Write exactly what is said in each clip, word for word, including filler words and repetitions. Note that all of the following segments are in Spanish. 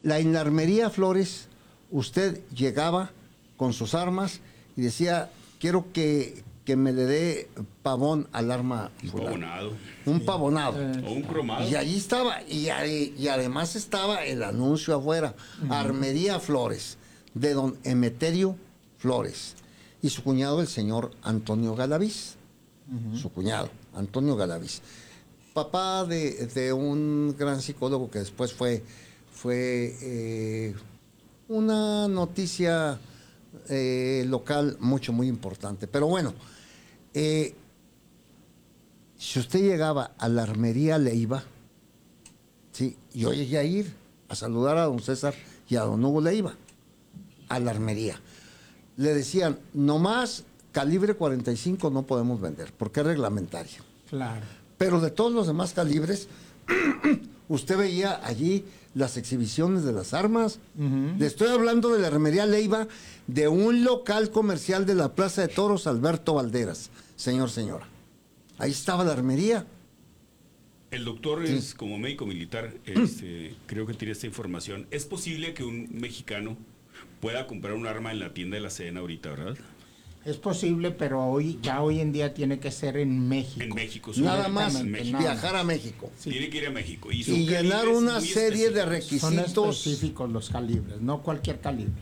la en la Armería Flores, usted llegaba con sus armas y decía, quiero que, que me le dé pavón al arma. Un fulano. pavonado. Un Sí. pavonado. Eh, O un cromado. Y allí estaba, y, ahí- y además estaba el anuncio afuera, uh-huh. Armería Flores, de don Emeterio Flores, y su cuñado el señor Antonio Galaviz, uh-huh. su cuñado, Antonio Galaviz, papá de, de un gran psicólogo que después fue, fue eh, una noticia eh, local mucho, muy importante. Pero bueno, eh, si usted llegaba a la Armería Leiva, sí, yo llegué a ir a saludar a don César y a don Hugo Leiva, a la Armería. Le decían, nomás calibre cuarenta y cinco no podemos vender, porque es reglamentario. Claro. Pero de todos los demás calibres, usted veía allí las exhibiciones de las armas. Uh-huh. Le estoy hablando de la Armería Leiva, de un local comercial de la Plaza de Toros Alberto Valderas, señor, señora. Ahí estaba la armería. El doctor sí. es como médico militar, este, creo que tiene esta información. ¿Es posible que un mexicano pueda comprar un arma en la tienda de la Sedena ahorita, verdad? Es posible, pero hoy ya hoy en día tiene que ser en México. En México. Nada más en México. viajar a México. Sí. Tiene que ir a México. Y, y llenar una serie de requisitos. Son específicos los calibres, no cualquier calibre.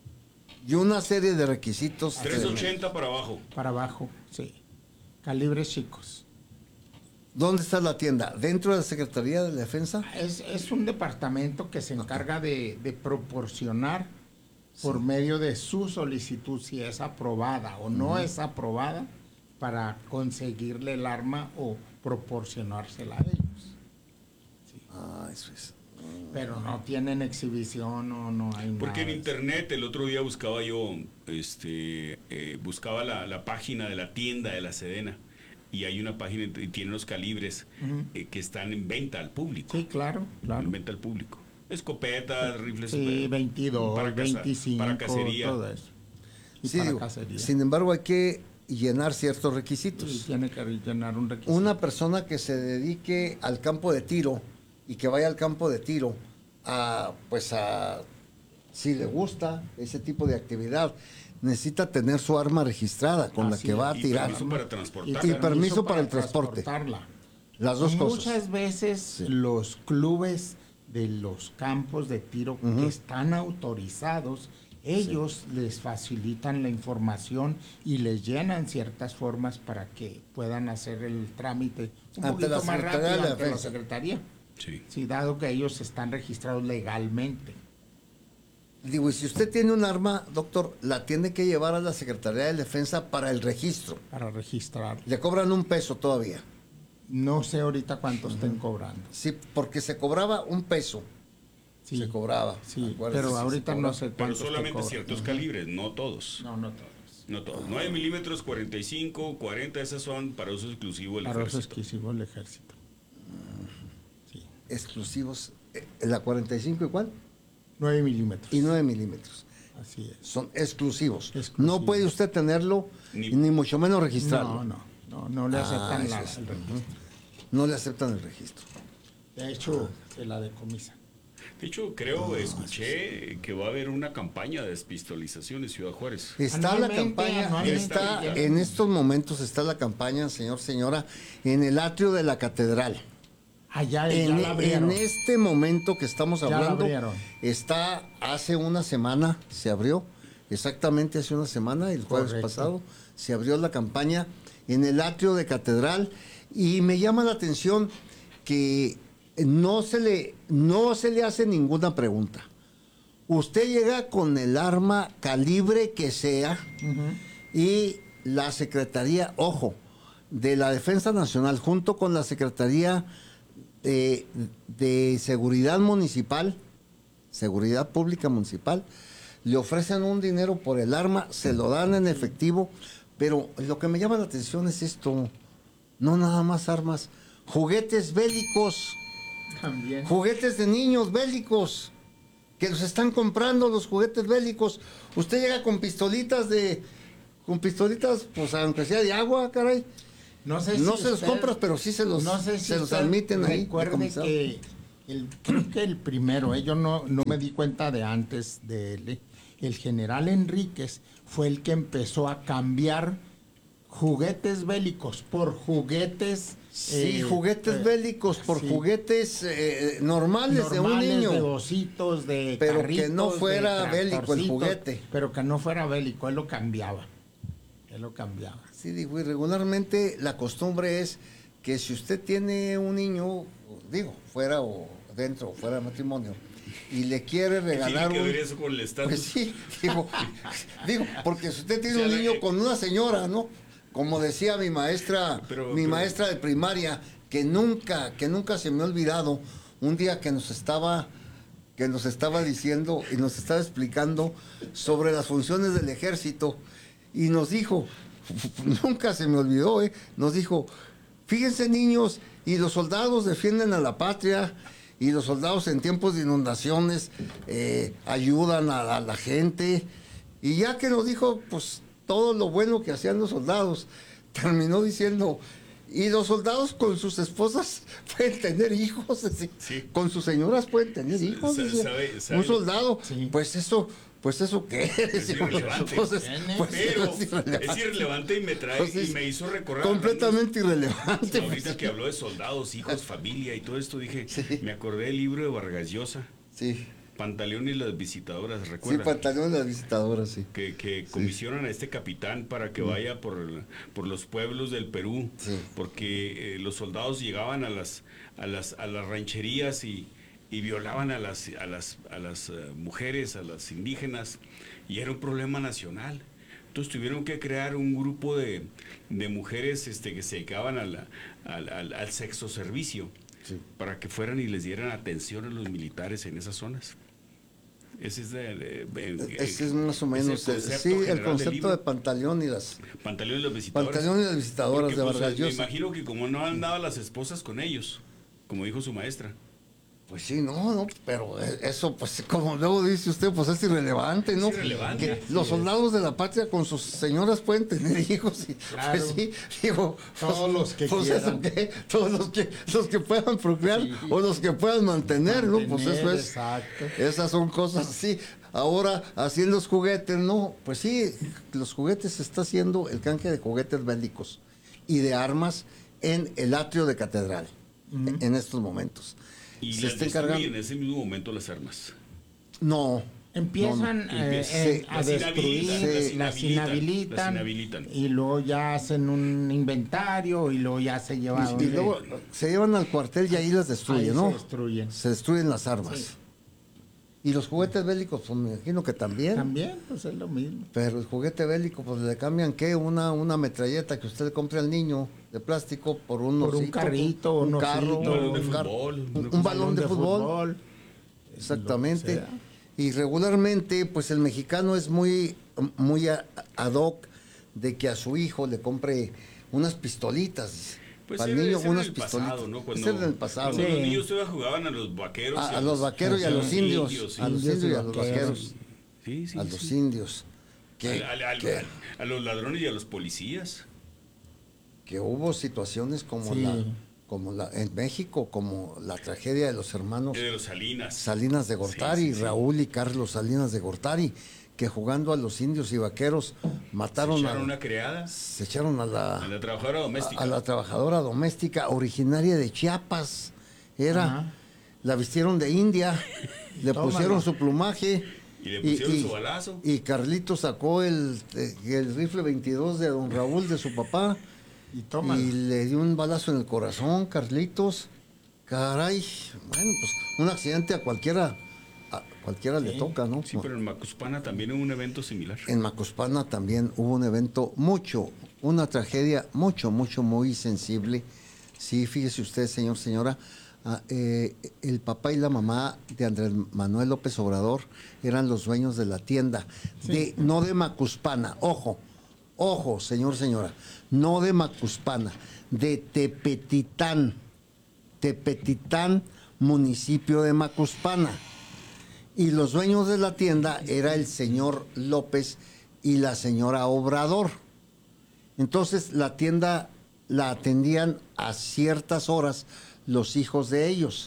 Y una serie de requisitos. trescientos ochenta para abajo. Para abajo, sí. Calibres chicos. ¿Dónde está la tienda? ¿Dentro de la Secretaría de Defensa? Es, es un departamento que se encarga de, de proporcionar por sí. medio de su solicitud, si es aprobada o no uh-huh. es aprobada, para conseguirle el arma o proporcionársela a ellos. Sí. Ah, eso es. Pero no tienen exhibición o no hay nada. Porque en internet el otro día buscaba yo, este, eh, buscaba la, la página de la tienda de la Sedena y hay una página y tiene los calibres uh-huh. eh, que están en venta al público. Sí, claro, claro. En venta al público. Escopetas, sí, rifles. Sí, veintidós, para caza, veinticinco, para cacería. Todo eso. Y sí, para digo, cacería. Sin embargo, hay que llenar ciertos requisitos. Sí, tiene que llenar un requisito. Una persona que se dedique al campo de tiro y que vaya al campo de tiro a, pues a, si le gusta ese tipo de actividad, necesita tener su arma registrada con Así la que va a y tirar. Permiso para transportar. Y, y permiso para, para el transporte. Las dos Muchas cosas. Muchas veces sí. los clubes de los campos de tiro uh-huh. que están autorizados, ellos sí. les facilitan la información y les llenan ciertas formas para que puedan hacer el trámite un ante poquito la más rápido de la ante la Secretaría. Sí. sí, dado que ellos están registrados legalmente. Digo, y si usted tiene un arma, doctor, la tiene que llevar a la Secretaría de Defensa para el registro. Para registrar. Le cobran un peso todavía. No sé ahorita cuánto uh-huh. estén cobrando. Sí, porque se cobraba un peso. Sí. Se cobraba. Sí, pero ahorita no sé cuánto. Pero solamente ciertos uh-huh. calibres, no todos. No, no todos. No todos. nueve milímetros, cuarenta y cinco, cuarenta, esas son para uso exclusivo del para ejército. Para uso exclusivo del ejército. Sí. Exclusivos. ¿La cuarenta y cinco igual? nueve milímetros. Y nueve milímetros. Así es. Son exclusivos. exclusivos. No puede usted tenerlo, ni, ni mucho menos registrarlo. No, no, no, no le aceptan ah, la, es. el registro. No le aceptan el registro. De hecho, ah. se la decomisan. De hecho, creo, no, escuché que va a haber una campaña de despistolización en Ciudad Juárez. Está la campaña, está en estos momentos está la campaña, señor, señora, en el atrio de la catedral. Allá en, ya la en este momento que estamos hablando, ya está hace una semana, se abrió, exactamente hace una semana, el jueves Correcto. pasado, se abrió la campaña en el atrio de catedral y me llama la atención que no se le, no se le hace ninguna pregunta. Usted llega con el arma calibre que sea uh-huh. y la Secretaría, ojo, de la Defensa Nacional junto con la Secretaría de, de Seguridad Municipal, Seguridad Pública Municipal, le ofrecen un dinero por el arma, se lo dan en efectivo, pero lo que me llama la atención es esto, no nada más armas, juguetes bélicos. También. Juguetes de niños bélicos, que los están comprando los juguetes bélicos. Usted llega con pistolitas de, con pistolitas, pues aunque sea de agua, caray. No sé no si se usted, los compras, pero sí se los, no sé si se los admiten ahí. Recuerde que el, creo que el primero, eh, yo no, no me di cuenta de antes de él, eh, el general Enríquez fue el que empezó a cambiar juguetes bélicos por juguetes... Sí, eh, juguetes eh, bélicos por sí. juguetes eh, normales, de un normales, niño. de ositos, de Pero carritos, que no fuera de bélico el tractorcitos, juguete. Pero que no fuera bélico, él lo cambiaba. Él lo cambiaba. Sí, digo, y regularmente la costumbre es que si usted tiene un niño, digo, fuera o dentro o fuera de matrimonio, y le quiere regalar Tiene que un... ver eso con el estatus. Pues sí, digo, digo, porque si usted tiene O sea, un la- niño con una señora, ¿no? Como decía mi maestra, Pero- mi pero- maestra de primaria, que nunca, que nunca se me ha olvidado, un día que nos estaba, que nos estaba diciendo y nos estaba explicando sobre las funciones del ejército, y nos dijo, nunca se me olvidó, ¿eh? Nos dijo, fíjense niños, y los soldados defienden a la patria, y los soldados en tiempos de inundaciones eh, ayudan a, a la gente, y ya que nos dijo, pues todo lo bueno que hacían los soldados, terminó diciendo, y los soldados con sus esposas pueden tener hijos, así, Sí. con sus señoras pueden tener hijos, Sa- decía. sabe- sabe- Un soldado, Sí. pues eso, pues eso qué Es irrelevante. pues, es- pues Pero eso es irrelevante. es irrelevante y me trae Pues y es me hizo recordar. completamente irrelevante. Ahorita pues. que habló de soldados, hijos, familia y todo esto, dije, Sí. me acordé del libro de Vargas Llosa, Sí, Pantaleón y las visitadoras, sí, ¿recuerda? pantalón de las visitadoras, sí. que, que comisionan a este capitán para que vaya por, por los pueblos del Perú, Sí. porque eh, los soldados llegaban a las a las a las rancherías y, y violaban a las a las a las eh, mujeres, a las indígenas, y era un problema nacional. Entonces tuvieron que crear un grupo de, de mujeres este, que se dedicaban a la- al, al, al sexo servicio, Sí. para que fueran y les dieran atención a los militares en esas zonas. Ese es, de, de- de- Ese es más o es el menos, eh, concepto sí, el general del concepto libro. de Pantaleón y las Pantaleón y las visitadoras. Pantaleón y las visitadoras Porque, de pues, Vargas me Llosa. imagino que como no andaban las esposas con ellos, como dijo su maestra. Pues sí, no, no, pero eso, pues como luego dice usted, pues es irrelevante, ¿no? Es irrelevante. Que Así los es. soldados de la patria con sus señoras pueden tener hijos y Claro. pues sí, digo, Todos pues, los que pues quieran. eso que, todos los que, los que puedan procrear Sí. o los que puedan mantener, ¿no? Pues Mantener, eso es, exacto. esas son cosas así. Ahora, así en los juguetes, no, pues sí, los juguetes se está haciendo el canje de juguetes bélicos y de armas en el atrio de catedral, en- en estos momentos. Y se las está destruyen encargando. en ese mismo momento las armas. No. Empiezan no, no. eh, Empieza- eh, sí, a las destruir, inhabilitan, sí, las las inhabilitan, las inhabilitan. y luego ya hacen un inventario y luego ya se llevan. Y, y luego se llevan al cuartel y ahí las destruyen, ahí ¿no? se destruyen. Se destruyen las armas. Sí. Y los juguetes bélicos, pues me imagino que también. También, pues es lo mismo. Pero el juguete bélico, pues le cambian, ¿qué? Una, una metralleta que usted le compre al niño de plástico por un Por un osito, carrito, un un carro, osito, Un balón de un carro, fútbol, un, una un cosa- balón de fútbol. Exactamente. Lo que sea. Y regularmente, pues el mexicano es muy, muy a- ad hoc de que a su hijo le compre unas pistolitas. Pues Para el ese- niño, ese era unas el pistolitas. pasado, ¿no? Ese Cuando, era el pasado. cuando Sí. los niños todavía jugaban a los vaqueros. y A, a los vaqueros y a los indios. sí. A los Indios y indios y a los vaqueros. vaqueros. Sí, sí, A sí. los indios. Que, Al- al- al- que- a los ladrones y a los policías. que hubo situaciones como Sí. la como la en México, como la tragedia de los hermanos eh, De los Salinas. Salinas de Gortari, Sí, sí, sí. Raúl y Carlos Salinas de Gortari, que jugando a los indios y vaqueros mataron Se a, echaron una criada se echaron a la, a la trabajadora doméstica. a, a la trabajadora doméstica originaria de Chiapas. Era, Ajá. la vistieron de india, le Tómala. pusieron su plumaje. Y le pusieron su balazo. Y Carlitos sacó el, eh, el rifle veintidós de don Raúl, de su papá. Y toma. Y le dio un balazo en el corazón, Carlitos. Caray, bueno, pues un accidente a cualquiera, a cualquiera le toca, ¿no? Sí, pero en Macuspana también hubo un evento similar. En Macuspana también hubo un evento mucho, una tragedia mucho, mucho, muy sensible. Sí, fíjese usted, señor, señora, ah, eh, el papá y la mamá de Andrés Manuel López Obrador eran los dueños de la tienda, de, no de Macuspana, ojo, ojo, señor, señora, no de Macuspana, de Tepetitán, Tepetitán, municipio de Macuspana. Y los dueños de la tienda era el señor López y la señora Obrador. Entonces la tienda la atendían a ciertas horas los hijos de ellos.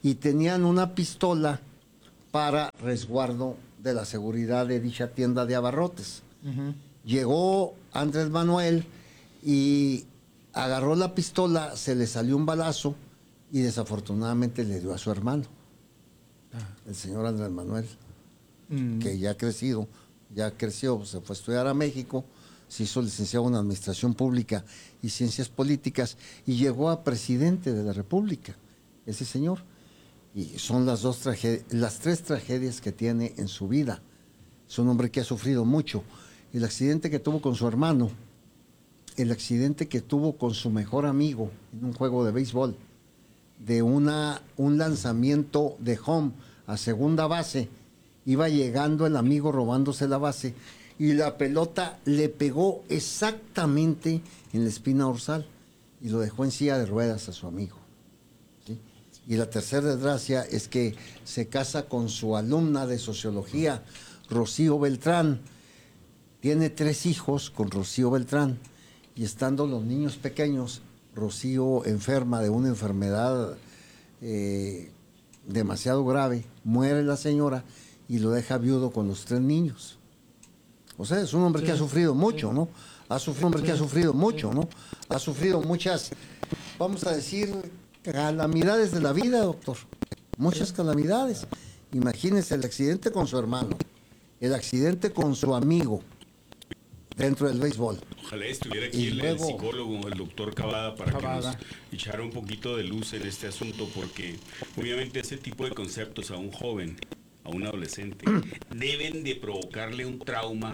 y tenían una pistola para resguardo de la seguridad de dicha tienda de abarrotes. Uh-huh. Llegó Andrés Manuel y agarró la pistola, se le salió un balazo y desafortunadamente le dio a su hermano, ah. el señor Andrés Manuel, uh-huh. que ya ha crecido, ya creció, se fue a estudiar a México, se hizo licenciado en Administración Pública y Ciencias Políticas y llegó a presidente de la República, ese señor. Y son las dos tragedias, las tres tragedias que tiene en su vida. Es un hombre que ha sufrido mucho. El accidente que tuvo con su hermano, el accidente que tuvo con su mejor amigo en un juego de béisbol, de una, un lanzamiento de home a segunda base, iba llegando el amigo robándose la base y la pelota le pegó exactamente en la espina dorsal y lo dejó en silla de ruedas a su amigo. ¿Sí? Y la tercera desgracia es que se casa con su alumna de sociología, Rocío Beltrán. Tiene tres hijos con Rocío Beltrán y estando los niños pequeños, Rocío enferma de una enfermedad eh, demasiado grave, muere la señora y lo deja viudo con los tres niños. O sea, es un hombre sí, que ha sufrido mucho, sí. ¿no? Ha sufrido, un hombre sí, que ha sufrido mucho, sí. ¿no? Ha sufrido muchas, vamos a decir, calamidades de la vida, doctor. Muchas sí. calamidades. Imagínense el accidente con su hermano, el accidente con su amigo dentro del béisbol. Ojalá estuviera aquí el, luego, el psicólogo, el doctor Cavada, para Cavada. que nos echara un poquito de luz en este asunto, porque obviamente ese tipo de conceptos a un joven, a un adolescente, deben de provocarle un trauma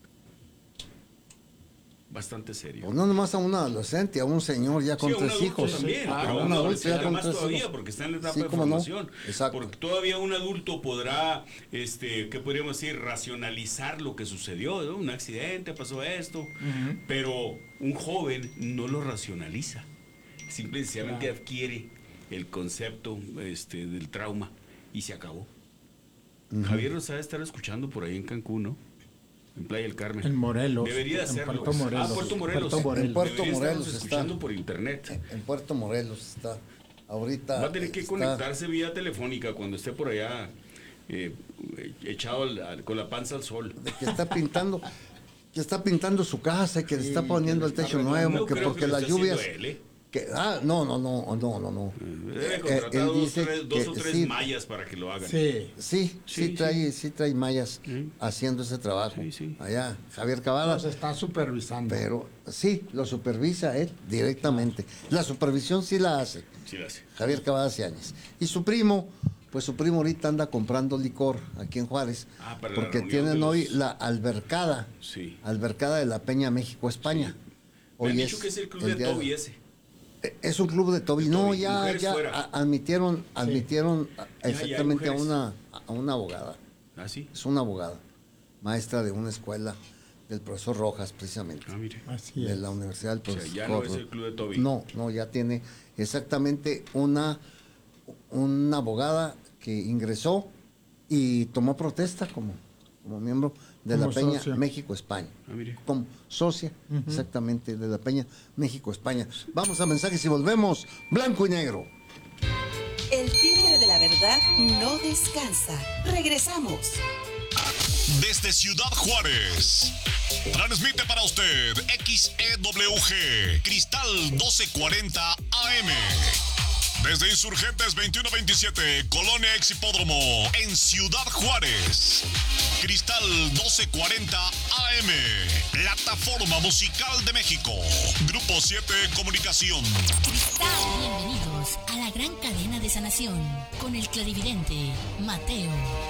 bastante serio. Pues no nomás a un adolescente, a un señor ya con sí, tres hijos. También, ah, pero a un adulto ya con más tres todavía, hijos. Porque está en la etapa sí, de formación. No? Exacto. Porque todavía un adulto podrá, este, ¿qué podríamos decir? Racionalizar lo que sucedió, ¿no? Un accidente, pasó esto, uh-huh. pero un joven no lo racionaliza. Simplemente claro. adquiere el concepto este, del trauma y se acabó. Uh-huh. Javier nos ha de estar escuchando por ahí en Cancún, ¿no? En Playa del Carmen. En Morelos. Debería de hacerlo. Puerto Morelos. Ah, Puerto Morelos. Puerto Morelos. En Puerto Debería Morelos está. escuchando por internet. En, en Puerto Morelos está. Ahorita. Va a tener que está... conectarse vía telefónica cuando esté por allá eh, echado al, al, con la panza al sol. De que está pintando, que está pintando su casa, que sí, le está poniendo el techo nuevo, no que porque que las lluvias. Él, ¿eh? Que, ah, no, no, no, no, no, no. Debe contratar eh, dos, tres, dos o tres sí, mayas para que lo hagan. Sí, sí, sí, sí trae, sí. sí trae mayas sí. haciendo ese trabajo. Sí, sí. Allá, Javier Cavada. Los está supervisando. Pero sí, lo supervisa él directamente. La supervisión sí la hace. Sí la hace. Javier Cavada Ciáñez. Y su primo, pues su primo ahorita anda comprando licor aquí en Juárez. Ah, para porque la tienen los... hoy la albercada. Sí. Albercada de la Peña México España. Sí. Hoy Me han dicho es que es el club el de Toby ese. Es un club de Toby. No, ya, ya a, admitieron, admitieron sí. exactamente ya, ya a una a una abogada. ¿Ah, sí? Es una abogada, maestra de una escuela del profesor Rojas, precisamente. Ah, mire. Así de es. La Universidad del Profesor. O sea, ya no es el club de Toby. No, no, ya tiene exactamente una, una abogada que ingresó y tomó protesta como, como miembro de como la Peña socia. México-España. Ah, mire. Como socia, uh-huh. exactamente, de la Peña México-España. Vamos a mensajes y volvemos. Blanco y negro. El timbre de la verdad no descansa. Regresamos. Desde Ciudad Juárez, transmite para usted X E W G, Cristal doce cuarenta A M. Desde Insurgentes veintiuno veintisiete, Colonia Ex Hipódromo, en Ciudad Juárez. Cristal doce cuarenta A M, plataforma musical de México. Grupo siete Comunicación. Bienvenidos a la gran cadena de sanación con el clarividente Mateo.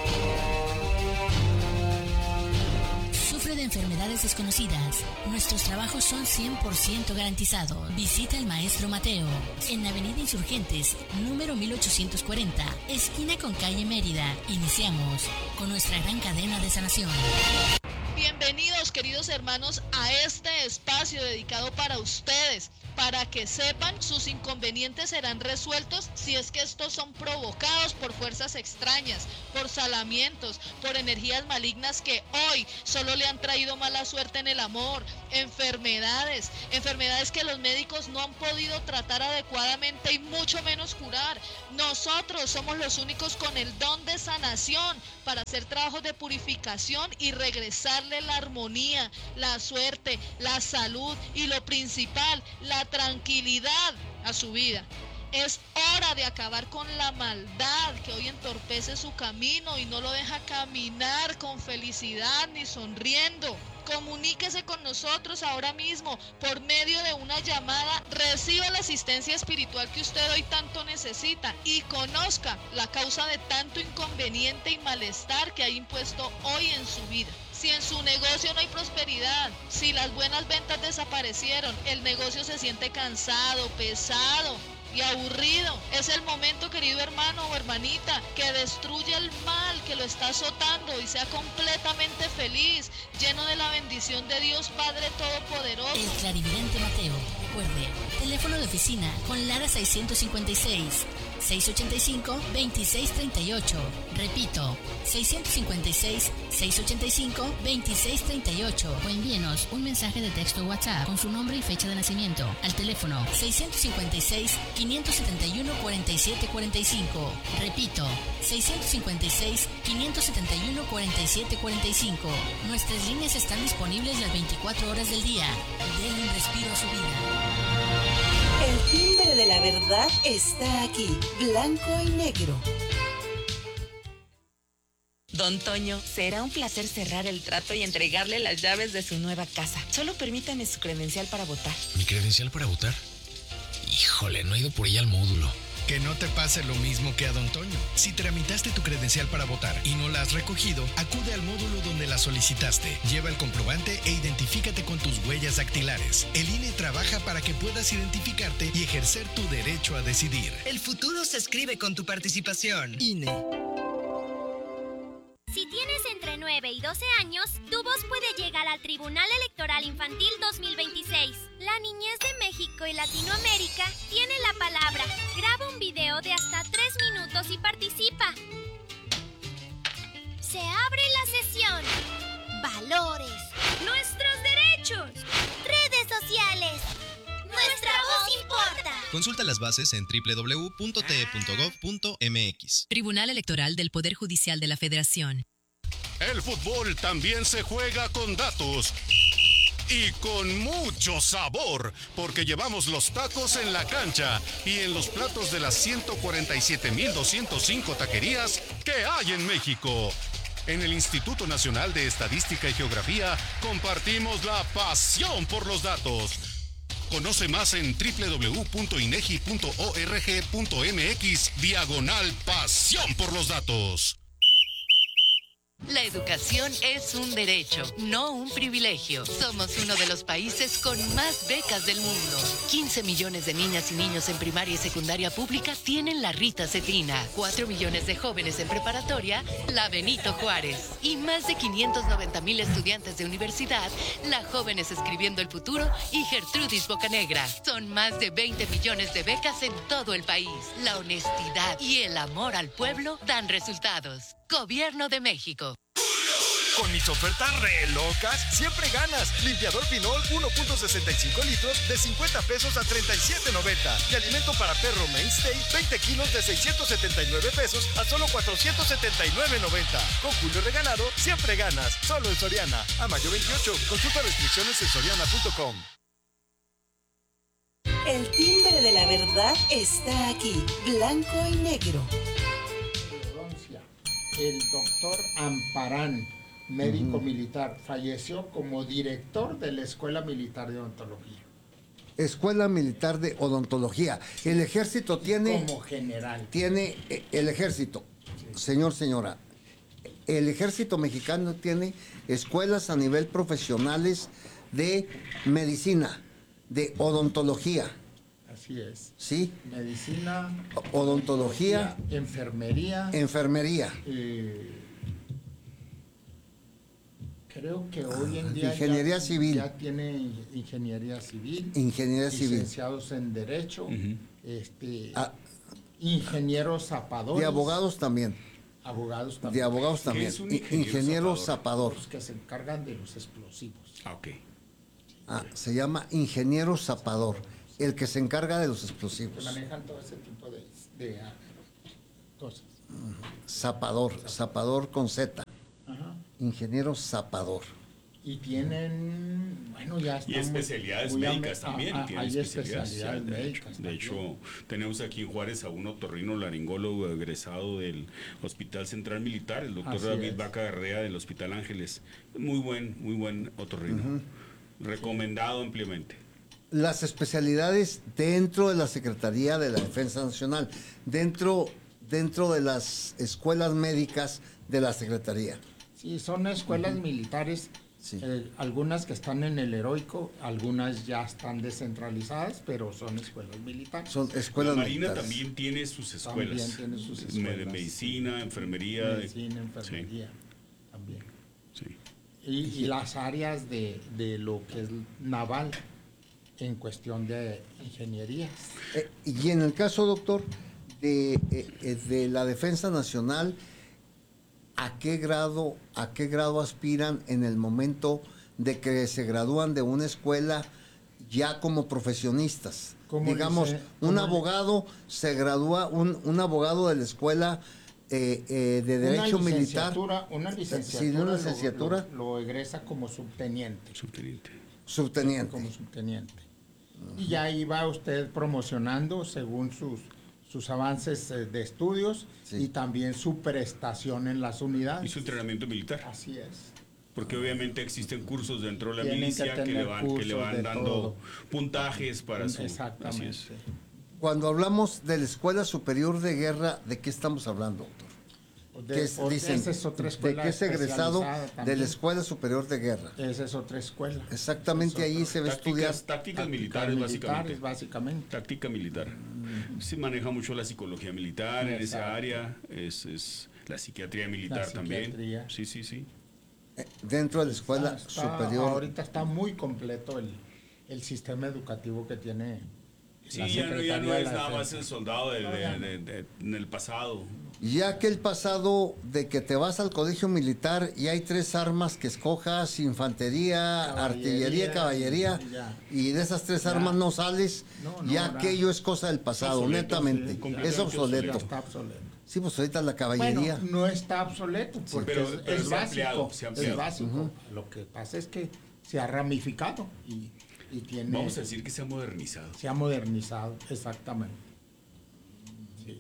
Sufre de enfermedades desconocidas. Nuestros trabajos son cien por ciento garantizados. Visita al maestro Mateo en Avenida Insurgentes, número mil ochocientos cuarenta, esquina con calle Mérida. Iniciamos con nuestra gran cadena de sanación. Bienvenidos, queridos hermanos, a este espacio dedicado para ustedes, para que sepan sus inconvenientes serán resueltos si es que estos son provocados por fuerzas extrañas, por salamientos, por energías malignas que hoy solo le han traído mala suerte en el amor, enfermedades, enfermedades que los médicos no han podido tratar adecuadamente y mucho menos curar. Nosotros somos los únicos con el don de sanación para hacer trabajos de purificación y regresarle la armonía, la suerte, la salud y lo principal, la tranquilidad a su vida. Es hora de acabar con la maldad que hoy entorpece su camino y no lo deja caminar con felicidad ni sonriendo. Comuníquese con nosotros ahora mismo por medio de una llamada, reciba la asistencia espiritual que usted hoy tanto necesita y conozca la causa de tanto inconveniente y malestar que ha impuesto hoy en su vida. Si en su negocio no hay prosperidad, si las buenas ventas desaparecieron, el negocio se siente cansado, pesado y aburrido, es el momento, querido hermano o hermanita, que destruya el mal que lo está azotando y sea completamente feliz, lleno de la bendición de Dios Padre Todopoderoso. El clarividente Mateo. Recuerde, teléfono de oficina con Lara seiscientos cincuenta y seis, seiscientos ochenta y cinco, veintiséis treinta y ocho. Repito, seiscientos cincuenta y seis, seiscientos ochenta y cinco, veintiséis treinta y ocho. O envíenos un mensaje de texto o WhatsApp con su nombre y fecha de nacimiento al teléfono seiscientos cincuenta y seis, quinientos setenta y uno, cuarenta y siete cuarenta y cinco. Repito, seiscientos cincuenta y seis, quinientos setenta y uno, cuarenta y siete cuarenta y cinco. Nuestras líneas están disponibles las veinticuatro horas del día. Den un respiro a su vida. El timbre de la verdad está aquí, blanco y negro. Don Toño, será un placer cerrar el trato y entregarle las llaves de su nueva casa. Solo permítame su credencial para votar. ¿Mi credencial para votar? Híjole, no he ido por ella al módulo. Que no te pase lo mismo que a Don Toño. Si tramitaste tu credencial para votar y no la has recogido, acude al módulo donde la solicitaste. Lleva el comprobante e identifícate con tus huellas dactilares. El I N E trabaja para que puedas identificarte y ejercer tu derecho a decidir. El futuro se escribe con tu participación. I N E. Si tienes entre nueve y doce años, tu voz puede llegar al Tribunal Electoral Infantil dos mil veintiséis. La niñez de México y Latinoamérica tiene la palabra. Graba un video de hasta tres minutos y participa. Se abre la sesión. Valores. Nuestros derechos. Redes sociales. Nuestra voz importa. Consulta las bases en doble u doble u doble u punto t e punto gov punto m x. Tribunal Electoral del Poder Judicial de la Federación. El fútbol también se juega con datos y con mucho sabor, porque llevamos los tacos en la cancha y en los platos de las ciento cuarenta y siete mil doscientos cinco taquerías que hay en México. En el Instituto Nacional de Estadística y Geografía compartimos la pasión por los datos. Conoce más en doble u doble u doble u punto inegi punto org punto m x diagonal pasión por los datos. La educación es un derecho, no un privilegio. Somos uno de los países con más becas del mundo. quince millones de niñas y niños en primaria y secundaria pública tienen la Rita Cetina. cuatro millones de jóvenes en preparatoria, la Benito Juárez. Y más de quinientos noventa mil estudiantes de universidad, la Jóvenes Escribiendo el Futuro y Gertrudis Bocanegra. Son más de veinte millones de becas en todo el país. La honestidad y el amor al pueblo dan resultados. Gobierno de México. Con mis ofertas re locas, siempre ganas. Limpiador Pinol uno punto sesenta y cinco litros de cincuenta pesos a treinta y siete noventa. Y alimento para perro Mainstay, veinte kilos de seiscientos setenta y nueve pesos a solo cuatrocientos setenta y nueve noventa. Con Julio regalado, siempre ganas. Solo en Soriana. A mayo veintiocho. Consulta restricciones en soriana punto com. El timbre de la verdad está aquí, blanco y negro. El doctor Amparán, médico uh-huh. militar, falleció como director de la Escuela Militar de Odontología. Escuela Militar de Odontología. El ejército tiene... Como general. Tiene el ejército, sí. Señor, señora. El ejército mexicano tiene escuelas a nivel profesionales de medicina, de odontología. Así es. Sí. Medicina, odontología, enfermería. Enfermería. Eh, Creo que hoy en día ingeniería ya, civil. ya tiene ingeniería civil. Ingeniería civil. Licenciados en Derecho. Ujú. este, Ah, ingenieros zapadores. de abogados también. Abogados De también. abogados ¿Qué también. es un I- ingeniero ingeniero zapador? zapador. Los que se encargan de los explosivos. Ah, ok. Ah, se llama ingeniero zapador, el que se encarga de los Que explosivos. manejan todo ese tipo de, de ah, cosas. Zapador, zapador con Z. Ajá. Ingeniero zapador. Y tienen, bueno, ya Y están muy- especialidades muy am- médicas también. ah, ah, tienen hay especialidades, especialidades de hecho. médicas. De hecho, tenemos aquí en Juárez a un otorrino laringólogo egresado del Hospital Central Militar, el doctor Así David es. Vaca Garrea del Hospital Ángeles. Muy buen, muy buen otorrino. Recomendado ampliamente. Las especialidades dentro de la Secretaría de la Defensa Nacional, dentro, dentro de las escuelas médicas de la Secretaría. Sí, son escuelas militares, Sí. eh, algunas que están en el heroico, algunas ya están descentralizadas, pero son escuelas militares. Son escuelas La Marina militares. también tiene sus escuelas. También tiene sus Me- escuelas. De medicina, enfermería. de- Medicina, enfermería, también. Sí, sí. Y, y las áreas de, de lo que es naval en cuestión de ingeniería. Eh, y en el caso, doctor, de, eh, eh, de la Defensa Nacional, ¿a qué grado, a qué grado aspiran en el momento de que se gradúan de una escuela ya como profesionistas? ¿Cómo Digamos, dice- un cómo- abogado se gradúa, un, un abogado de la escuela eh, eh, de Derecho una Militar. licenciatura, Una licenciatura, Sí, una lo- licenciatura. Lo, lo egresa como subteniente. Subteniente. Subteniente. Como subteniente. Y ya ahí va usted promocionando según sus, sus avances eh, de estudios Sí. y también su prestación en las unidades. Y su entrenamiento militar. Así es. Porque obviamente existen cursos dentro de la Tienen que milicia que, le tener van, que le cursos van de dando todo. puntajes para su... Exactamente. Así es. Cuando hablamos de la Escuela Superior de Guerra, ¿de qué estamos hablando, doctor? De- ¿Qué es- o- dicen, esa es otra ¿de escuela qué es egresado especializada de también. la Escuela Superior de Guerra? Esa es otra escuela. Exactamente, Esa es ahí otra. se va a estudiar. Tácticas, tácticas Tácticas militares, básicamente. militares, básicamente. Táctica militar. Se maneja mucho la psicología militar en esa Exacto. área, es, es la psiquiatría militar La también. psiquiatría. Sí, sí, sí. Eh, Dentro de la Escuela Está- está- Superior. Ahorita está muy completo el, el sistema educativo que tiene Sí, la ya no, ya no Secretaría de es la nada más Defensa. el soldado de- No, de- ya no. de- de- en el pasado. Ya que el pasado de que te vas al colegio militar y hay tres armas que escojas, infantería, Caballería, artillería, caballería, y ya. y de esas tres Ya. armas no sales, No, no, ya ahora- aquello es cosa del pasado, obsoleto, netamente. sí, es completamente obsoleto. Ya está obsoleto. Sí, pues ahorita la caballería. Bueno, no está obsoleto, porque pero- es, pero es se ha básico. ampliado, se ha ampliado. Es básico. Lo que pasa es que se ha ramificado y, y tiene, Vamos a decir que se ha modernizado. se ha modernizado, exactamente. Sí.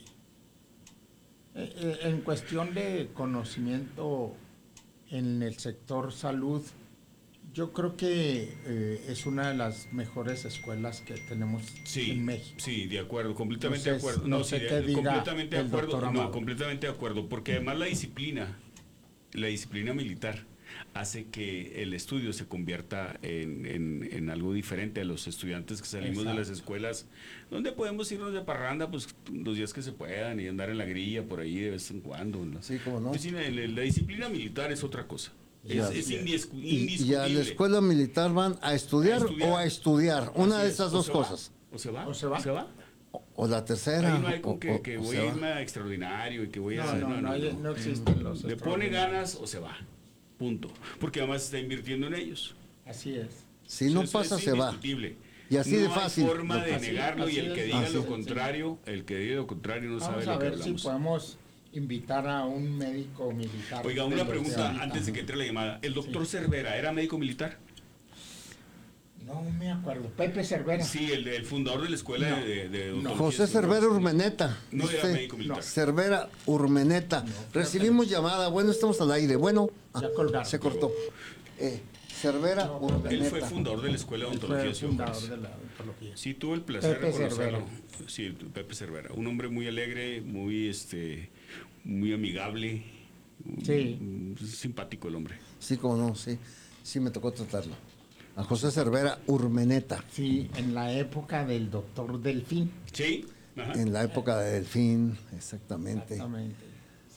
Eh, eh, en cuestión de conocimiento en el sector salud, yo creo que eh, es una de las mejores escuelas que tenemos Sí, en México. sí, de acuerdo, completamente No de sé- acuerdo. no sí, sé de- qué diga completamente de el acuerdo. doctor No, Amado. completamente de acuerdo, porque además la disciplina, la disciplina militar hace que el estudio se convierta en, en- en algo diferente a los estudiantes que salimos de las Exacto. escuelas, donde podemos irnos de parranda, pues los días que se puedan y andar en la grilla por ahí de vez en cuando, ¿no? Sí, cómo no. Pues sí, la, la- la disciplina militar es otra cosa. Es, Ya. es indiscu- Y, y indiscutible. a la escuela militar van a estudiar, A estudiar. o a estudiar, una Así de es, esas o dos se va, cosas. O se va. O se va. Se va. O, o la tercera. Ahí no hay con o- que, o- que o voy se a va. irme a extraordinario y que voy a No, hacer. no, no, hay- no existen los Le pone extraordinarios. ganas o se va. Punto. Porque además está invirtiendo en ellos. Así es. Si no Eso pasa, es se va. indiscutible. Y así de No fácil. hay forma lo de pasa. negarlo y así el que es. diga Así lo es. contrario, el que diga lo contrario no sabe Vamos a lo que ver si hablamos. podemos invitar a un médico militar. Oiga, de una los de pregunta ahorita. antes de que entre la llamada. ¿El doctor Cervera era médico militar? No me acuerdo. Pepe Cervera. Sí, el, el fundador de la escuela No. de, de odontología. José Cervera Urmeneta. No era Usted, médico militar. Cervera Urmeneta. Recibimos llamada. Bueno, estamos al aire. Bueno, ah, Ya colgaron. se cortó. Eh, Cervera No, Urmeneta. Él fue fundador de la escuela de Él fue odontología. el Ciudad fundador Juárez. de la odontología. Sí, tuve el placer Pepe de conocerlo. Cervera. Sí, Pepe Cervera. Un hombre muy alegre, muy este, muy amigable. Sí. un- simpático el hombre. Sí, como no, sí. Sí, me tocó tratarlo. A José Cervera Urmeneta. Sí, en la época del doctor Delfín. Sí. Ajá. En la época de Delfín, exactamente. Exactamente.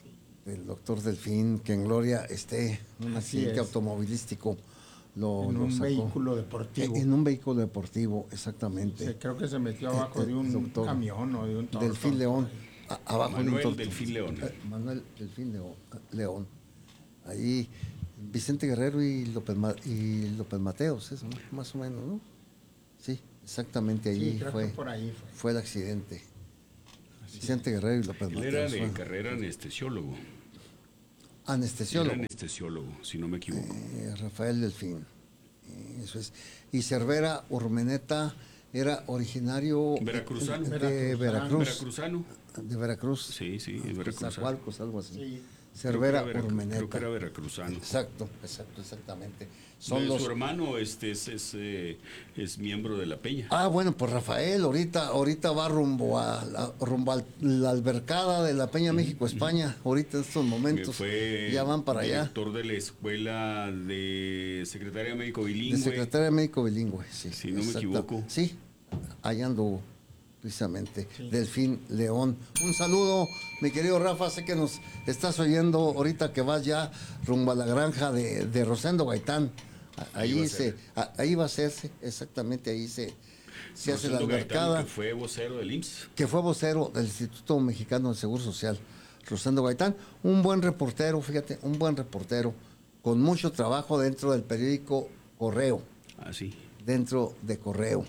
del doctor Delfín, que en gloria esté, un Así accidente es. automovilístico. Lo, En lo un sacó. vehículo deportivo. En, en un vehículo deportivo, exactamente. Se- creo que se metió abajo Eh, de eh, un doctor camión o de un torto. Delfín León, a- abajo Manuel de un torto. Delfín León. Eh, Manuel Delfín León, León. Ahí Vicente Guerrero y López, Ma- y López Mateos, eso, ¿no? Más o menos, ¿no? Sí, exactamente allí Sí, creo fue, que por ahí fue. fue el accidente. Vicente Guerrero y López Él Mateos. era de fue. carrera anestesiólogo. Anestesiólogo. Era anestesiólogo, si no me equivoco. Eh, Rafael Delfín. Eh, eso es. Y Cervera Urmeneta era originario Veracruzano. de Veracruz. Veracruzano. De Veracruz. Sí, sí, es veracruzano. Coatzacoalcos, algo así. Sí. Cervera Creo que era Verac- Urmeneta. Creo que era veracruzano. Exacto, exacto, exactamente. Son Son los... Su hermano este, es, es, eh, es miembro de la Peña. Ah, bueno, pues Rafael ahorita, ahorita va rumbo a la, rumbo a la albercada de la Peña México España, ahorita en estos Que momentos. fue Ya van para allá. director de la escuela de secretaria médico De bilingüe. secretaria de médico bilingüe, sí. Si no me exacto. equivoco. Sí, allá anduvo, precisamente. Delfín León. Un saludo, mi querido Rafa, sé que nos estás oyendo ahorita que vas ya rumbo a la granja de, de Rosendo Gaitán. A- Ahí Ahí, va a se, ser. a- ahí va a hacerse, exactamente, ahí se, se hace la Rosendo Gaitán, albercada. que fue vocero del I M S S. Que fue vocero del Instituto Mexicano del Seguro Social, Rosendo Gaitán, un buen reportero, fíjate, un buen reportero, con mucho trabajo dentro del periódico Correo, Ah, sí. dentro de Correo.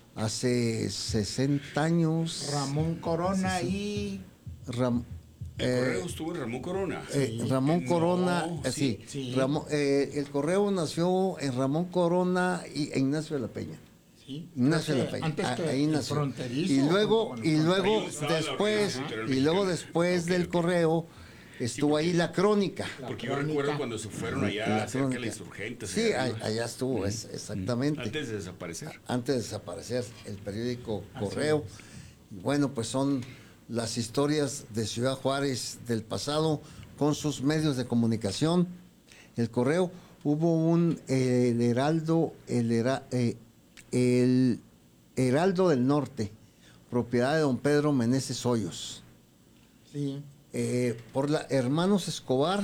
Hace sesenta años. Ramón Corona Sí, sí. y... Ram- El eh, correo estuvo en Ramón Corona. eh, Ramón No, Corona, eh, sí. sí, Ramón- eh, el Correo nació en Ramón Corona y e Ignacio de la Peña. Sí, Ignacio de creo la que Peña. antes Ah, que ahí el nació. fronterizo, Y luego, junto con y el luego Ahí estaba la después, organización y luego mexicana. después Ok, del ok. Correo estuvo ahí la Crónica. Porque yo recuerdo cuando se fueron allá La cerca de la Crónica. Insurgente. Sí, hacia a- arriba. allá estuvo, es- exactamente. Antes de desaparecer. Antes de desaparecer el periódico Correo. Bueno, pues son las historias de Ciudad Juárez del pasado con sus medios de comunicación. El Correo, hubo un eh, el Heraldo, el, Hera- eh, el Heraldo del Norte, propiedad de don Pedro Meneses Hoyos. Sí. Eh, por la Hermanos Escobar,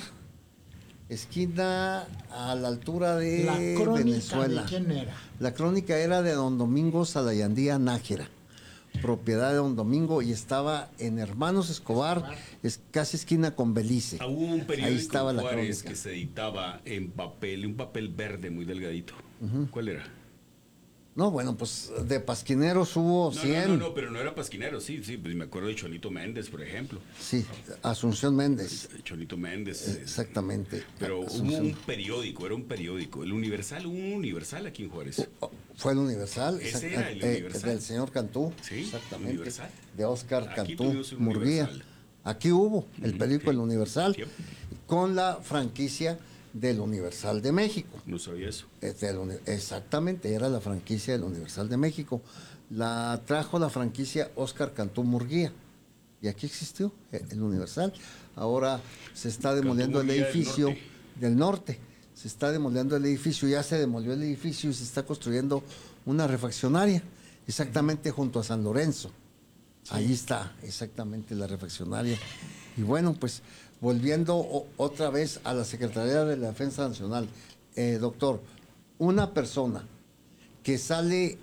esquina a la altura de La Crónica, Venezuela. ¿de quién era? La crónica era de don Domingo Salayandía Nájera, propiedad de don Domingo, y estaba en Hermanos Escobar, es casi esquina con Belice. Ah, hubo un periódico Ahí estaba en la Juárez crónica. que se editaba en papel, un papel verde muy delgadito. Ujú. ¿Cuál era? No, bueno, pues de pasquineros hubo No, cien. no, no, no, pero no era pasquinero, sí, sí, pues me acuerdo de Chonito Méndez, por ejemplo. Sí, Asunción Méndez. Chonito Méndez. eh, Exactamente. Pero hubo Asunción. un periódico, era un periódico. El Universal, hubo un Universal aquí en Juárez. Fue el Universal. Ese exact- era el eh, Universal. del señor Cantú. Sí, exactamente. Universal. De Oscar Aquí Cantú tuvimos un Murguía. Universal. Aquí hubo el Ujú, periódico sí. El Universal, Yep. con la franquicia del Universal de México. No sabía eso. Es del uni- Exactamente, era la franquicia del Universal de México. La trajo la franquicia Oscar Cantú Murguía. Y aquí existió eh, el Universal. Ahora se está demoliendo el Murguía del edificio Norte. del norte. Se está demoliendo el edificio, ya se demolió el edificio y se está construyendo una refaccionaria, exactamente junto a San Lorenzo. Ahí está, exactamente la refaccionaria. Y bueno, pues volviendo o- otra vez a la Secretaría de la Defensa Nacional, eh, doctor, una persona que sale,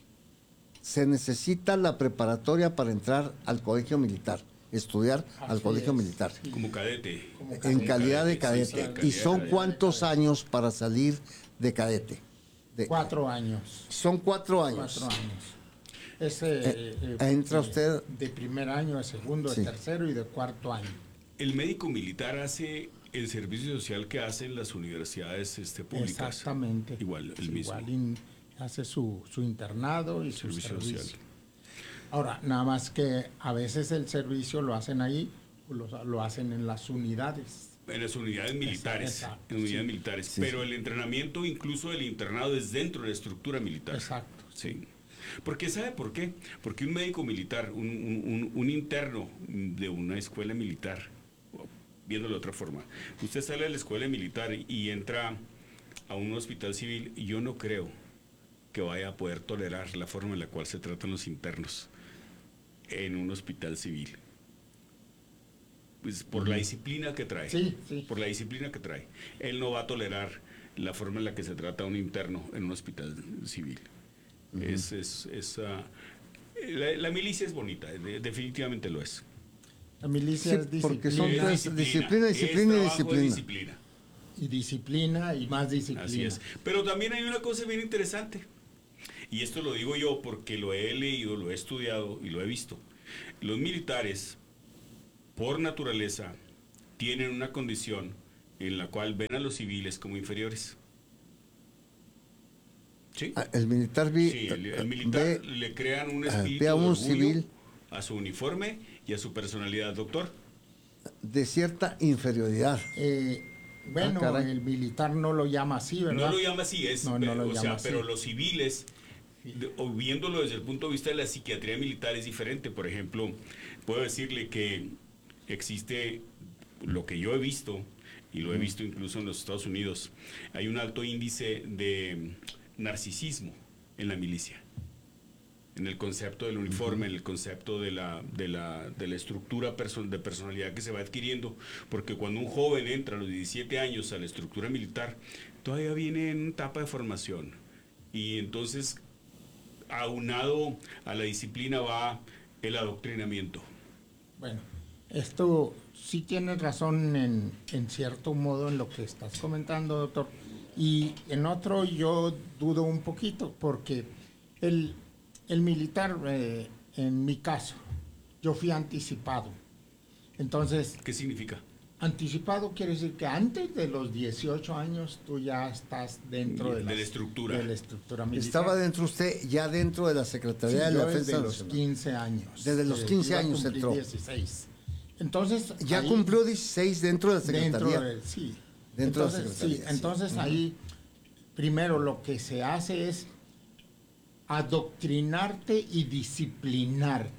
se necesita la preparatoria para entrar al colegio militar, estudiar al Así colegio es. militar, Como cadete. en calidad de sí, cadete. sí, en ¿Y calidad son de cadete. cuántos años para salir de cadete? De- Cuatro años. son cuatro años. Cuatro años. Ese, Eh, eh, entra eh, usted- De primer año, de segundo, Sí. de tercero y de cuarto año. El médico militar hace el servicio social que hacen las universidades este, públicas. Exactamente. Igual, el mismo. Igual in- hace su, su internado y su Servicio servicio. social. Ahora, nada más que a veces el servicio lo hacen ahí, o lo, lo hacen en las unidades. En las unidades militares. Exacto, en unidades sí. militares. Sí, Pero sí. el entrenamiento, incluso el internado, es dentro de la estructura militar. Exacto. Sí. Porque ¿sabe por qué? Porque un médico militar, un, un- un- un interno de una escuela militar, o viéndolo de otra forma, usted sale de la escuela militar y entra a un hospital civil, y yo no creo que vaya a poder tolerar la forma en la cual se tratan los internos en un hospital civil. pues, por la disciplina que trae. Sí, sí. Por la disciplina que trae. Él no va a tolerar la forma en la que se trata a un interno en un hospital civil. Uh-huh. Es, es, es, uh, la, la milicia es bonita, de, definitivamente lo es. La milicia sí, es disciplina. Porque son tres, disciplina, disciplina y disciplina. disciplina. Y disciplina y más disciplina. Así es. Pero también hay una cosa bien interesante. Y esto lo digo yo porque lo he leído, lo he estudiado y lo he visto. Los militares, por naturaleza, tienen una condición en la cual ven a los civiles como inferiores. ¿Sí? El militar vi, sí, el, el militar ve, le crean un espíritu ve a un de orgullo civil a su uniforme y a su personalidad, doctor. De cierta inferioridad. Eh, bueno, ah, el militar no lo llama así, ¿verdad? No lo llama así, es, no, no lo o llama sea, así. pero los civiles, de, o viéndolo desde el punto de vista de la psiquiatría militar es diferente. Por ejemplo, puedo decirle que existe lo que yo he visto, y lo he visto incluso en los Estados Unidos, hay un alto índice de narcisismo en la milicia, en el concepto del uniforme, en el concepto de la, de la, de la estructura person de personalidad que se va adquiriendo, porque cuando un joven entra a los diecisiete años a la estructura militar, todavía viene en etapa de formación, y entonces aunado a la disciplina va el adoctrinamiento. Bueno, esto sí tienes razón en, en cierto modo en lo que estás comentando, doctor. Y en otro yo dudo un poquito, porque el, el militar, eh, en mi caso, yo fui anticipado. Entonces... ¿Qué significa? Anticipado quiere decir que antes de los dieciocho años tú ya estás dentro de, de las, la estructura. De la estructura militar. Estaba dentro usted, ya dentro de la Secretaría sí, de la Defensa desde Nacional. los quince años. Desde los quince años entró. dieciséis. Entonces... Ya ahí, cumplió dieciséis dentro de la Secretaría. Dentro de, sí. Dentro entonces, de la Secretaría. Sí, entonces sí. ahí, primero lo que se hace es adoctrinarte y disciplinarte.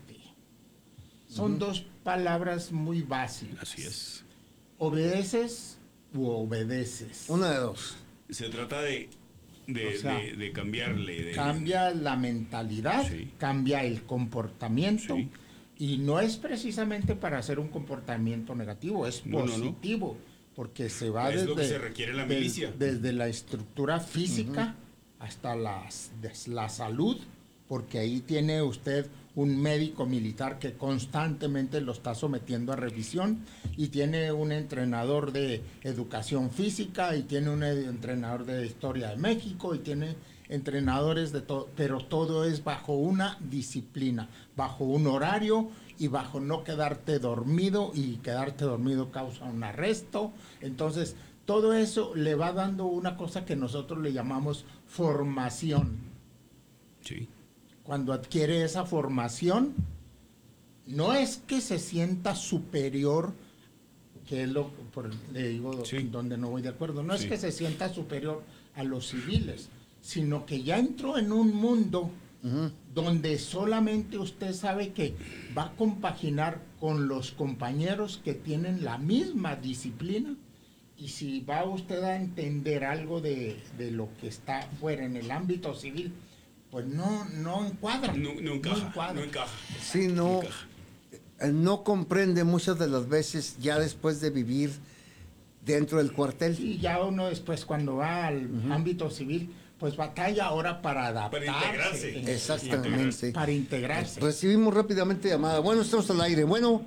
Son uh-huh. dos palabras muy básicas. Así es. ¿Obedeces u obedeces? Una de dos. Se trata de, de, o sea, de, de cambiarle. De... Cambia la mentalidad, sí. cambia el comportamiento. Sí. Y no es precisamente para hacer un comportamiento negativo, es no, positivo. No, no. Porque se va es desde, lo que se requiere en la milicia. Desde, desde la estructura física uh-huh. hasta las, la salud, porque ahí tiene usted un médico militar que constantemente lo está sometiendo a revisión, y tiene un entrenador de educación física, y tiene un entrenador de historia de México, y tiene entrenadores de todo, pero todo es bajo una disciplina, bajo un horario y bajo no quedarte dormido, y quedarte dormido causa un arresto. Entonces, todo eso le va dando una cosa que nosotros le llamamos formación. Sí. Cuando adquiere esa formación, no es que se sienta superior, que es lo por, le digo sí. donde no voy de acuerdo, no sí. es que se sienta superior a los civiles, sino que ya entró en un mundo uh-huh. donde solamente usted sabe que va a compaginar con los compañeros que tienen la misma disciplina, y si va usted a entender algo de, de lo que está fuera en el ámbito civil, pues no, no encuadra. No, no encaja, no encuadra. No encaja. Sí, no, no, no comprende muchas de las veces ya después de vivir dentro del cuartel. Sí, ya uno después cuando va al uh-huh. ámbito civil, pues batalla ahora para adaptarse. Para integrarse. Exactamente. Para integrarse. Recibimos rápidamente llamada. Bueno, estamos al aire. Bueno.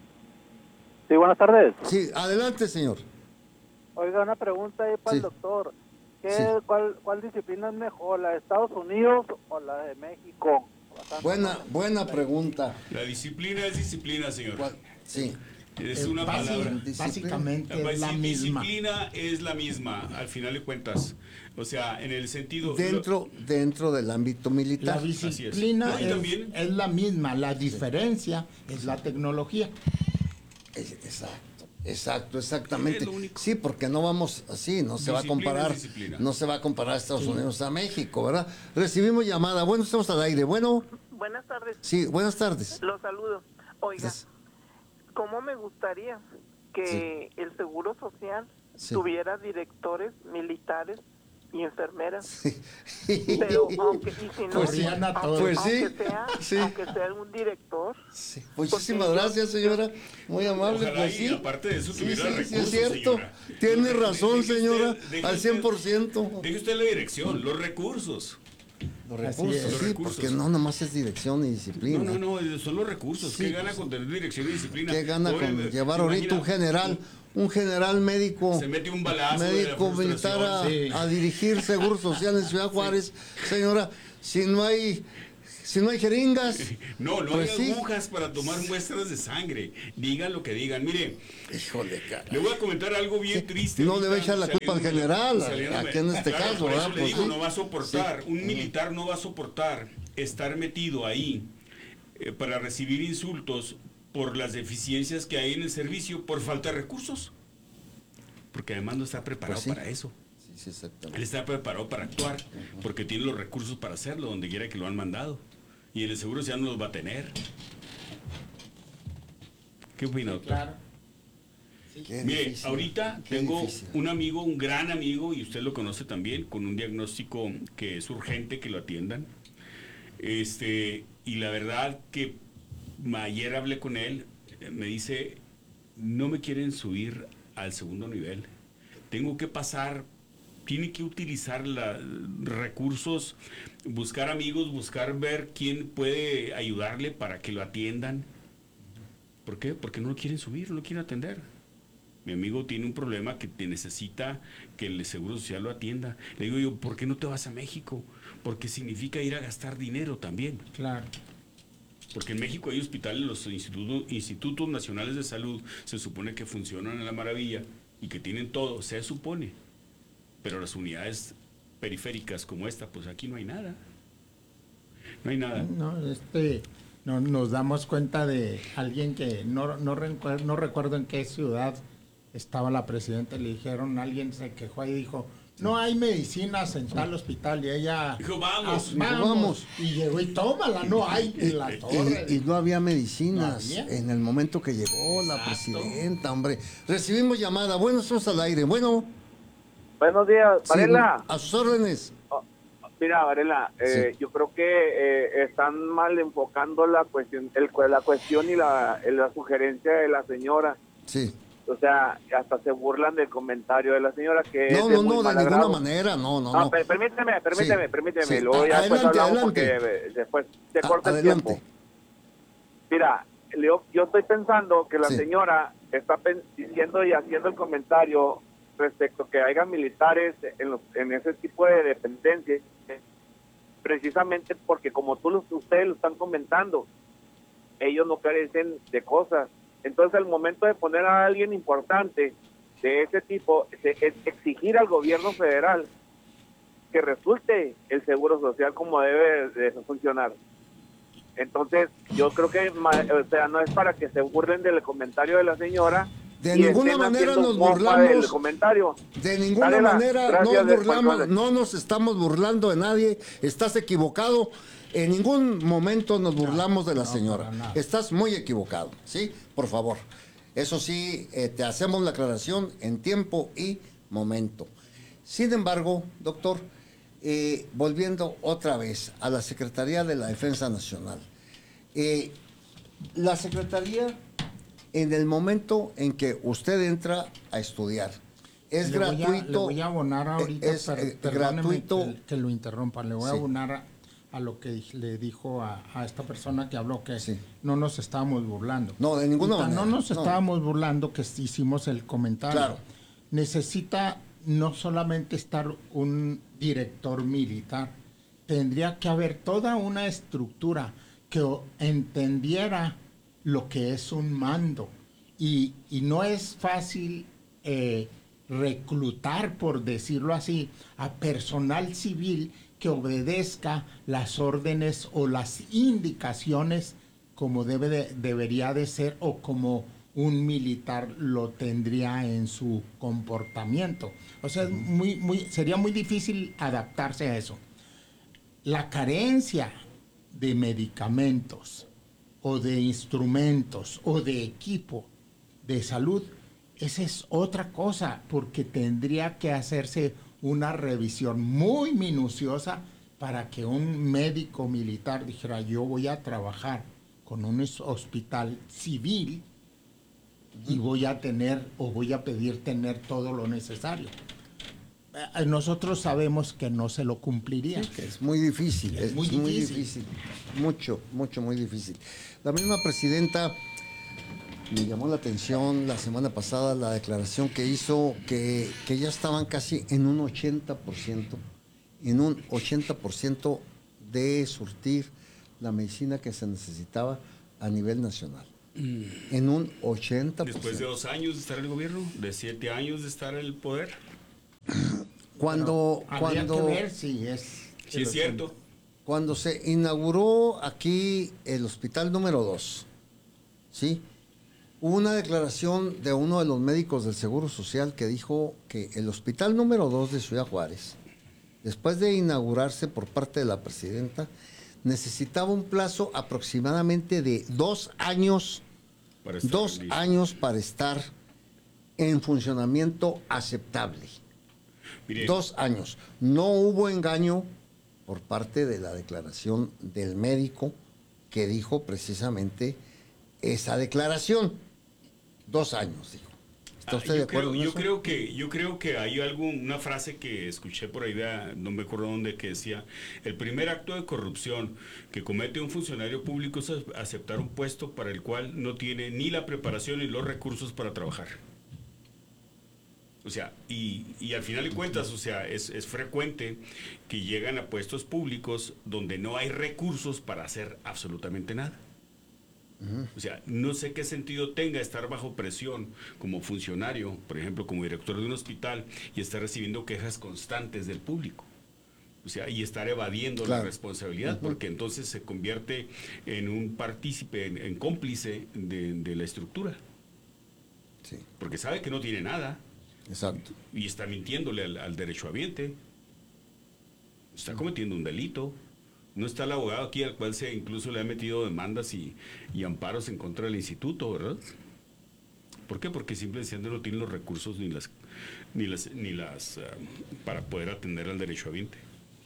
Sí, buenas tardes. Sí, adelante, señor. Oiga, una pregunta ahí para sí. el doctor. ¿Qué, sí. cuál, ¿Cuál disciplina es mejor, la de Estados Unidos o la de México? Buena, buena pregunta. La disciplina es disciplina, señor. ¿Cuál? Sí. Es una Básica, palabra. Básicamente la es la misma. Disciplina es la misma, al final de cuentas. O sea, en el sentido... Dentro, lo, dentro del ámbito militar. La disciplina es, es, es la misma, la diferencia sí. es la tecnología. Es, exacto. Exacto, exactamente. Sí, porque no vamos así, no se disciplina va a comparar, no se va a comparar a Estados sí. Unidos a México, ¿verdad? Recibimos llamada. Bueno, estamos al aire. Bueno. Buenas tardes. Sí, buenas tardes. Los saludo. Oiga, sí. ¿cómo me gustaría que sí. el Seguro Social sí. tuviera directores militares y enfermeras. Sí. Pero aunque, y si no, pues sí, aunque, pues sí, aunque, sea, sí. aunque sea un director. Sí. Muchísimas gracias, señora. Muy amable. Ojalá pues sí. y aparte de eso sí, tuviera sí, recursos, sí, es cierto. señora. Tiene razón, Deje señora, usted, deje al cien por ciento. Usted, deje usted la dirección, los recursos. Los recursos, Los sí, recursos. porque no nomás es dirección y disciplina. No, no, no, son los recursos. Sí, ¿Qué gana pues, con tener dirección y disciplina? ¿Qué gana Pobre, con ¿se llevar ahorita imagina? un general, un general médico, Se mete un balazo de la médico militar a, frustración, sí. a dirigir Seguro Social en Ciudad Juárez? Sí. Señora, si no hay... Si no hay jeringas. No, no pues hay sí. agujas para tomar muestras de sangre. Digan lo que digan. Mire, híjole, cara. Le voy a comentar algo bien triste. No le va a echar la culpa al general, aquí en este claro, caso, por eso ¿verdad? le Pues digo, sí. no va a soportar. Sí. Un militar no va a soportar estar metido ahí eh, para recibir insultos por las deficiencias que hay en el servicio por falta de recursos. Porque además no está preparado Pues sí. para eso. Sí, sí, exactamente. Él está preparado para actuar porque tiene los recursos para hacerlo donde quiera que lo han mandado. Y en el seguro ya no los va a tener. ¿Qué opina, doctor? Claro. Mire, difícil, ahorita qué tengo difícil. un amigo, un gran amigo, y usted lo conoce también, con un diagnóstico que es urgente que lo atiendan. Este, y la verdad que ayer hablé con él, me dice, no me quieren subir al segundo nivel. Tengo que pasar, tiene que utilizar la, recursos, buscar amigos, buscar ver quién puede ayudarle para que lo atiendan. ¿Por qué? Porque no lo quieren subir, no lo quieren atender. Mi amigo tiene un problema que te necesita que el Seguro Social lo atienda. Le digo yo, ¿por qué no te vas a México? Porque significa ir a gastar dinero también. Claro. Porque en México hay hospitales, los institutos, institutos nacionales de salud se supone que funcionan a la maravilla y que tienen todo, se supone. Pero las unidades periféricas como esta, pues aquí no hay nada. No hay nada. No, este, no, nos damos cuenta de alguien que no, no, recuerdo, no recuerdo en qué ciudad estaba la presidenta, le dijeron, alguien se quejó y dijo, no hay medicinas en tal hospital, y ella dijo, vamos, "Ah, vamos, vamos". y llegó y tómala, no hay en la torre. Y, y no había medicinas No había. en el momento que llegó la presidenta, hombre. Recibimos llamada. Bueno, estamos al aire. Bueno. Buenos días, Sí, Varela. a sus órdenes. Mira, Varela, eh, Sí. yo creo que eh, están mal enfocando la cuestión, el, la cuestión y la, la sugerencia de la señora. Sí. O sea, hasta se burlan del comentario de la señora que No, es de no, muy no, de mal ninguna agrado. manera, no, no, Ah, no. per- permíteme, permíteme, Sí, permíteme. sí. Luego ya después Adelante, hablamos adelante. porque eh, después se A- corta el adelante. tiempo. Mira, Leo, yo estoy pensando que la Sí. señora está pen- diciendo y haciendo el comentario respecto que haya militares en, los, en ese tipo de dependencias, precisamente porque como tú los, ustedes lo están comentando, ellos no carecen de cosas. Entonces, al momento de poner a alguien importante de ese tipo, se- es exigir al gobierno federal que resulte el seguro social como debe de funcionar. Entonces, yo creo que, ma- o sea, no es para que se burlen del comentario de la señora. De y ninguna estén manera haciendo nos mofa burlamos. del comentario. De ninguna Dale la- manera gracias, nos de- burlamos, pues, no nos estamos burlando de nadie. Estás equivocado. En ningún momento nos burlamos de la señora. para nada. Estás muy equivocado, ¿sí? Por favor. Eso sí, eh, te hacemos la aclaración en tiempo y momento. Sin embargo, doctor, eh, volviendo otra vez a la Secretaría de la Defensa Nacional. Eh, la Secretaría, en el momento en que usted entra a estudiar, es Le voy a- gratuito. le voy a abonar ahorita, es, per- eh, perdóneme gratuito. Que, que lo interrumpa, le voy a Sí. abonar a, a lo que dij- le dijo a, a esta persona que habló, que no nos estábamos burlando. No, de ninguna Y tan manera, No nos no. estábamos burlando que hicimos el comentario. Claro. Necesita no solamente estar un director militar, tendría que haber toda una estructura que o- entendiera lo que es un mando. Y, y no es fácil eh, reclutar, por decirlo así, a personal civil que obedezca las órdenes o las indicaciones como debe de- debería de ser o como un militar lo tendría en su comportamiento. O sea, es muy, muy, sería muy difícil adaptarse a eso. La carencia de medicamentos o de instrumentos o de equipo de salud, esa es otra cosa, porque tendría que hacerse una revisión muy minuciosa para que un médico militar dijera, yo voy a trabajar con un hospital civil y voy a tener o voy a pedir tener todo lo necesario. Nosotros sabemos que no se lo cumpliría. Sí, que es muy difícil, es, es muy, muy difícil. difícil. Mucho, mucho, muy difícil. La misma presidenta me llamó la atención la semana pasada la declaración que hizo que, que ya estaban casi en un ochenta por ciento, en un ochenta por ciento de surtir la medicina que se necesitaba a nivel nacional. Mm. En un ochenta por ciento. Después de dos años de estar en el gobierno, de siete años de estar en el poder. Cuando, Pero cuando, habría que ver si es, si es cierto. Cuando se inauguró aquí el hospital número dos, ¿sí? Hubo una declaración de uno de los médicos del Seguro Social que dijo que el hospital número dos de Ciudad Juárez, después de inaugurarse por parte de la presidenta, necesitaba un plazo aproximadamente de dos años, dos años para estar en funcionamiento aceptable. Mire. Dos años. No hubo engaño por parte de la declaración del médico que dijo precisamente esa declaración. Dos años, dijo. ¿Está usted ah, de yo acuerdo creo, en yo eso? creo que yo creo que hay algo, una frase que escuché por ahí, de, no me acuerdo dónde, que decía: el primer acto de corrupción que comete un funcionario público es aceptar un puesto para el cual no tiene ni la preparación ni los recursos para trabajar. O sea, y, y al final de cuentas, o sea, es, es frecuente que llegan a puestos públicos donde no hay recursos para hacer absolutamente nada. Uh-huh. O sea, no sé qué sentido tenga estar bajo presión como funcionario, por ejemplo, como director de un hospital, y estar recibiendo quejas constantes del público. O sea, y estar evadiendo claro. la responsabilidad, uh-huh. porque entonces se convierte en un partícipe, en, en cómplice de, de la estructura. Sí. Porque sabe que no tiene nada. Exacto. Y está mintiéndole al, al derechohabiente. Está cometiendo un delito. No está el abogado aquí al cual se incluso le ha metido demandas y, y amparos en contra del instituto, ¿verdad? ¿Por qué? Porque simplemente no tiene los recursos ni las ni las ni las uh, para poder atender al derechohabiente.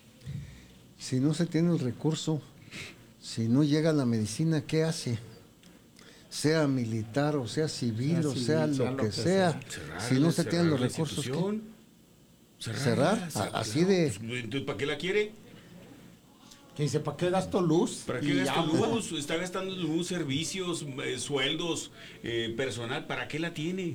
Si no se tiene el recurso, si no llega la medicina, ¿qué hace? Sea militar o sea civil sea o sea, civil, lo, sea que lo que sea, sea. Cerrar, si no se tienen los recursos, ¿qué? Cerrar, cerrar así no, de... Entonces, ¿para qué la quiere? Que dice, ¿para qué gasto luz? ¿Para qué gasto luz? Está gastando luz, servicios, eh, sueldos, eh, personal, ¿para qué la tiene?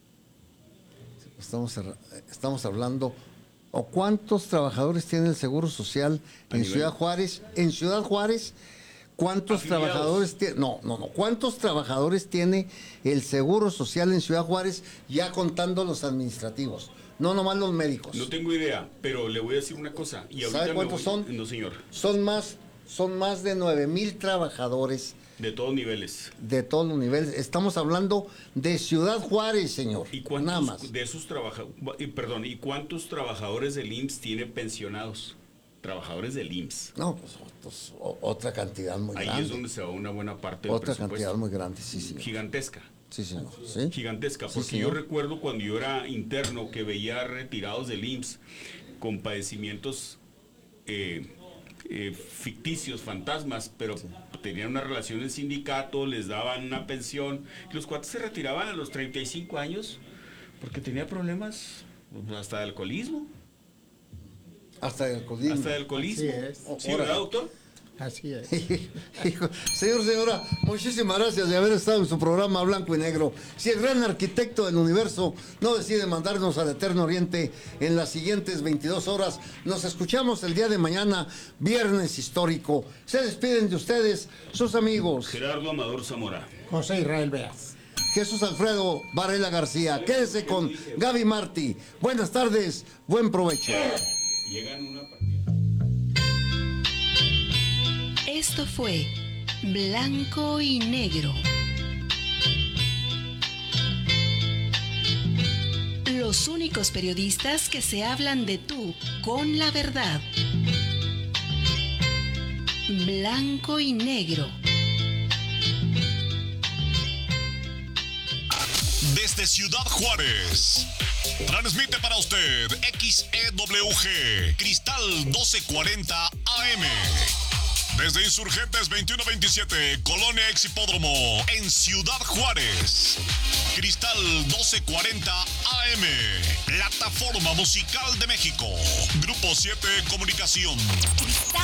Estamos, estamos hablando, ¿o cuántos trabajadores tiene el Seguro Social en nivel? Ciudad Juárez? En Ciudad Juárez, ¿cuántos afiliados. Trabajadores tiene? No, no, no. ¿Cuántos trabajadores tiene el Seguro Social en Ciudad Juárez, ya contando los administrativos? No nomás los médicos. No tengo idea, pero le voy a decir una cosa. Y ¿sabe cuántos voy... son? No, señor. Son más, son más de nueve mil trabajadores. De todos niveles. De todos los niveles. Estamos hablando de Ciudad Juárez, señor. ¿Y cuántos nada más. De esos trabajadores, perdón, ¿y cuántos trabajadores del I M S S tiene pensionados? Trabajadores del I M S S. No, pues, pues otra cantidad muy Ahí grande. Ahí es donde se va una buena parte del otra presupuesto. Cantidad muy grande, sí, sí. Gigantesca. Sí, señor. ¿Sí? Gigantesca, porque sí, yo recuerdo cuando yo era interno que veía retirados del I M S S con padecimientos eh, eh, ficticios, fantasmas, pero sí. tenían una relación en el sindicato, les daban una pensión, y los cuates se retiraban a los treinta y cinco años porque tenía problemas hasta de alcoholismo. Hasta de alcoholismo. Hasta de alcoholismo. ¿Sí, verdad, doctor? Así es. Señor, señora, muchísimas gracias de haber estado en su programa Blanco y Negro. Si el gran arquitecto del universo no decide mandarnos al Eterno Oriente en las siguientes veintidós horas, nos escuchamos el día de mañana, viernes histórico. Se despiden de ustedes sus amigos Gerardo Amador Zamora, José Israel Beas, Jesús Alfredo Varela García. Quédese con Gaby Martí. Buenas tardes, buen provecho. Llegan una partida. Esto fue Blanco y Negro. Los únicos periodistas que se hablan de tú con la verdad. Blanco y Negro. Desde Ciudad Juárez, Transmite para usted X E W G, Cristal doce cuarenta A M. Desde Insurgentes veintiuno veintisiete, Colonia Ex Hipódromo, en Ciudad Juárez. Cristal doce cuarenta A M, Plataforma Musical de México. Grupo siete Comunicación.